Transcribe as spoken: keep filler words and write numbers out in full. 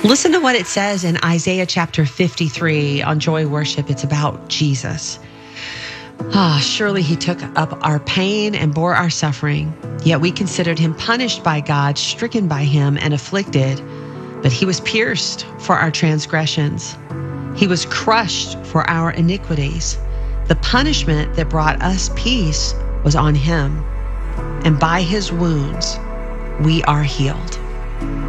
Listen to what it says in Isaiah chapter fifty-three on Joy Worship. It's about Jesus. Ah, surely he took up our pain and bore our suffering. Yet we considered him punished by God, stricken by him, and afflicted. But he was pierced for our transgressions. He was crushed for our iniquities. The punishment that brought us peace was on him, and by his wounds we are healed.